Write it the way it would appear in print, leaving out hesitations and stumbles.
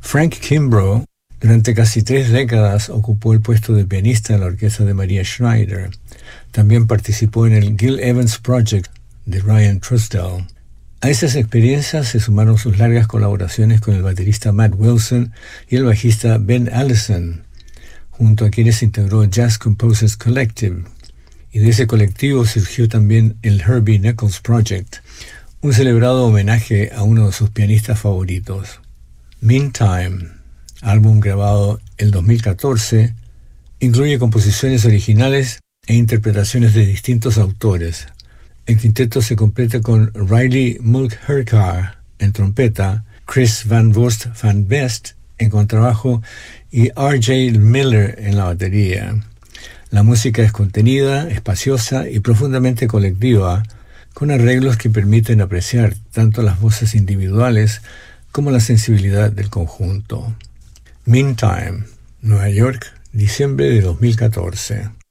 Frank Kimbrough durante casi 3 décadas ocupó el puesto de pianista en la orquesta de Maria Schneider. También participó en el Gil Evans Project de Ryan Trussdell. A esas experiencias se sumaron sus largas colaboraciones con el baterista Matt Wilson y el bajista Ben Allison, junto a quienes integró Jazz Composers Collective. Y de ese colectivo surgió también el Herbie Nichols Project, un celebrado homenaje a uno de sus pianistas favoritos. Meantime, álbum grabado el 2014, incluye composiciones originales e interpretaciones de distintos autores. El quinteto se completa con Riley Mulcahy en trompeta, Chris Van Vorst van Best en contrabajo y R.J. Miller en la batería. La música es contenida, espaciosa y profundamente colectiva, con arreglos que permiten apreciar tanto las voces individuales como la sensibilidad del conjunto. Meantime, Nueva York, diciembre de 2014.